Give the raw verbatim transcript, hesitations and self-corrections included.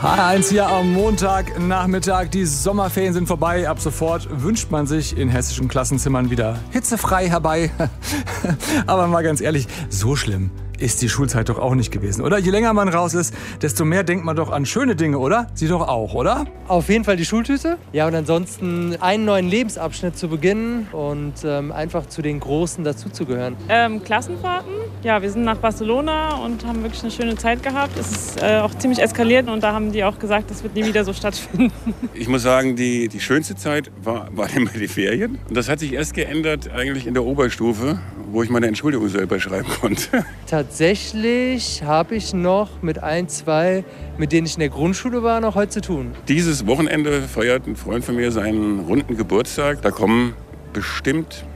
H eins hier am Montagnachmittag. Die Sommerferien sind vorbei. Ab sofort wünscht man sich in hessischen Klassenzimmern wieder hitzefrei herbei. Aber mal ganz ehrlich, so schlimm ist die Schulzeit doch auch nicht gewesen, oder? Je länger man raus ist, desto mehr denkt man doch an schöne Dinge, oder? Sie doch auch, oder? Auf jeden Fall die Schultüte. Ja, und ansonsten einen neuen Lebensabschnitt zu beginnen und ähm, einfach zu den Großen dazuzugehören. Ähm, Klassenfahrten. Ja, wir sind nach Barcelona und haben wirklich eine schöne Zeit gehabt. Es ist äh, auch ziemlich eskaliert und da haben die auch gesagt, das wird nie wieder so stattfinden. Ich muss sagen, die, die schönste Zeit war, war immer die Ferien. Und das hat sich erst geändert eigentlich in der Oberstufe, wo ich meine Entschuldigung selber schreiben konnte. Tatsächlich habe ich noch mit ein, zwei, mit denen ich in der Grundschule war, noch heute zu tun. Dieses Wochenende feiert ein Freund von mir seinen runden Geburtstag. Da kommen bestimmt